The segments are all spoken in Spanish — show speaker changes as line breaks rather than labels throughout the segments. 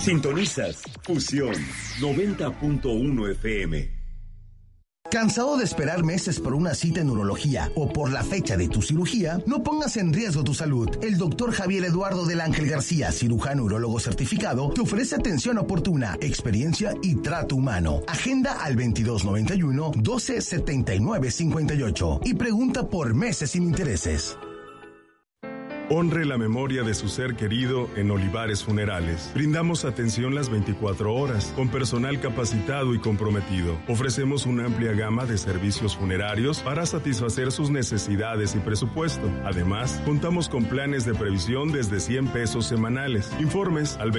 Sintonizas Fusión 90.1 FM.
¿Cansado de esperar meses por una cita en urología o por la fecha de tu cirugía? No pongas en riesgo tu salud. El doctor Javier Eduardo del Ángel García, cirujano urólogo certificado, te ofrece atención oportuna, experiencia y trato humano. Agenda al 2291-127958 y pregunta por meses sin intereses.
Honre la memoria de su ser querido en Olivares Funerales. Brindamos atención las 24 horas, con personal capacitado y comprometido. Ofrecemos una amplia gama de servicios funerarios para satisfacer sus necesidades y presupuesto. Además, contamos con planes de previsión desde 100 pesos semanales. Informes al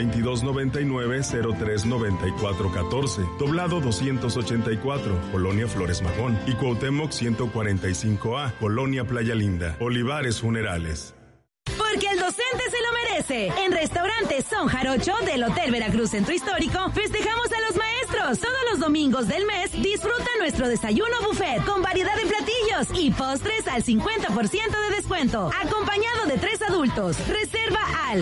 2299-039414, doblado 284, Colonia Flores Magón, y Cuauhtémoc 145A, Colonia Playa Linda. Olivares Funerales.
Porque el docente se lo merece. En Restaurante Son Jarocho del Hotel Veracruz Centro Histórico festejamos a los maestros. Todos los domingos del mes disfruta nuestro desayuno buffet con variedad de platillos y postres al 50% de descuento. Acompañado de 3 adultos. Reserva al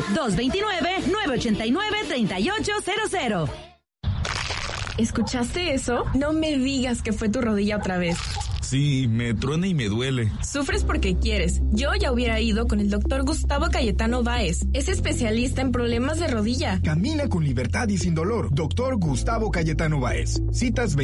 229-989-3800.
¿Escuchaste eso? No me digas que fue tu rodilla otra vez.
Sí, me truena y me duele.
Sufres porque quieres. Yo ya hubiera ido con el doctor Gustavo Cayetano Báez. Es especialista en problemas de rodilla.
Camina con libertad y sin dolor. Doctor Gustavo Cayetano Báez. Citas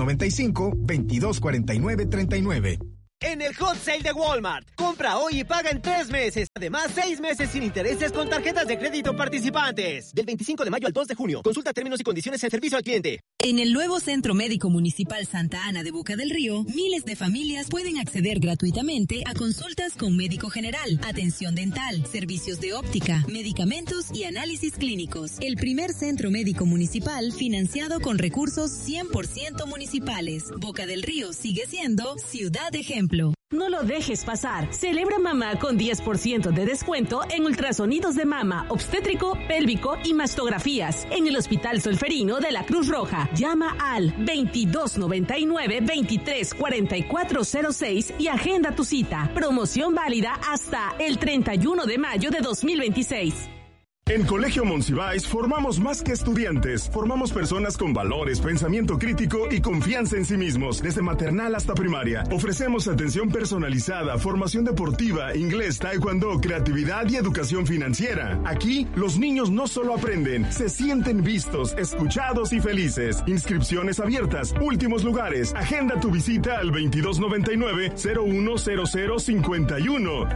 2295-2249-39.
En el Hot Sale de Walmart, compra hoy y paga en 3 meses. Además, 6 meses sin intereses con tarjetas de crédito participantes. Del 25 de mayo al 2 de junio. Consulta términos y condiciones en servicio al cliente.
En el nuevo Centro Médico Municipal Santa Ana de Boca del Río, miles de familias pueden acceder gratuitamente a consultas con médico general, atención dental, servicios de óptica, medicamentos y análisis clínicos. El primer centro médico municipal financiado con recursos 100% municipales. Boca del Río sigue siendo ciudad ejemplo.
No lo dejes pasar. Celebra mamá con 10% de descuento en ultrasonidos de mama, obstétrico, pélvico y mastografías en el Hospital Solferino de la Cruz Roja. Llama al 2299-234406 y agenda tu cita. Promoción válida hasta el 31 de mayo de 2026.
En Colegio Monsiváis formamos más que estudiantes, formamos personas con valores, pensamiento crítico y confianza en sí mismos, desde maternal hasta primaria. Ofrecemos atención personalizada, formación deportiva, inglés, taekwondo, creatividad y educación financiera. Aquí, los niños no solo aprenden, se sienten vistos, escuchados y felices. Inscripciones abiertas, últimos lugares. Agenda tu visita al 2299-010051.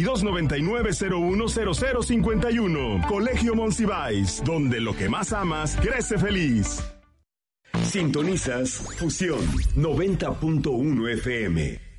2299-010051. Colegio Monsiváis, donde lo que más amas crece feliz.
Sintonizas Fusión 90.1 FM.